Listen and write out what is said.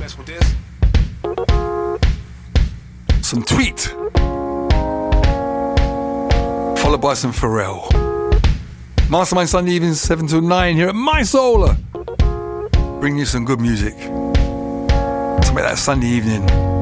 Let's with this. Some Tweet. Followed by some Pharrell. Mastermind Sunday evenings 7 to 9 here at My Solar. Bring you some good music to make that Sunday evening